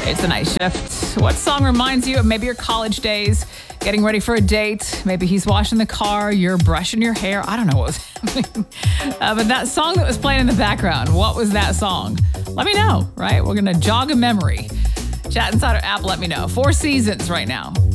It's the night shift. What song reminds you of maybe your college days, getting ready for a date? Maybe he's washing the car, you're brushing your hair. I don't know what was happening. But that song that was playing in the background, what was that song? Let me know, right? We're going to jog a memory. Chat inside our app, let me know. 4 Seasons right now.